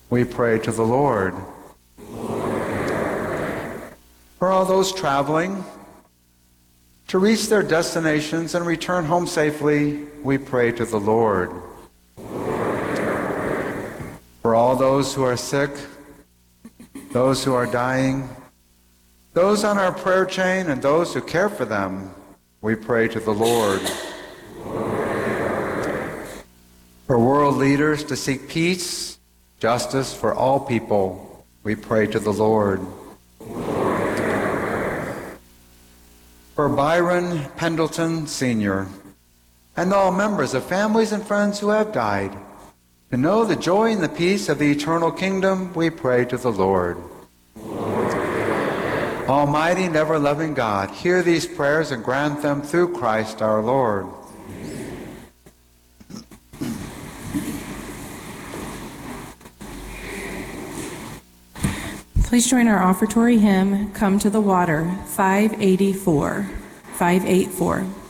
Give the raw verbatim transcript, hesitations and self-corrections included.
we pray to the Lord. For all those traveling to reach their destinations and return home safely, we pray to the Lord. For all those who are sick, those who are dying, those on our prayer chain and those who care for them, we pray to the Lord. For world leaders to seek peace, justice for all people, we pray to the Lord. For Byron Pendleton Senior and all members of families and friends who have died, to know the joy and the peace of the eternal kingdom, we pray to the Lord. Almighty and ever-loving God, hear these prayers and grant them through Christ our Lord. Please join our offertory hymn, Come to the Water, five eighty-four. five eighty-four.